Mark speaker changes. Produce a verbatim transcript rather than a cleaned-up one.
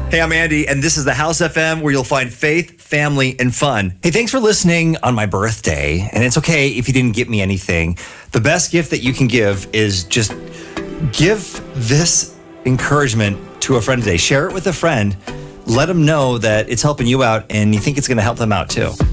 Speaker 1: Hey, I'm Andy, and this is the House F M, where you'll find faith, family, and fun.
Speaker 2: Hey, thanks for listening on my birthday. And it's okay if you didn't get me anything. The best gift that you can give is just give this encouragement to a friend today. Share it with a friend. Let them know that it's helping you out and you think it's going to help them out too.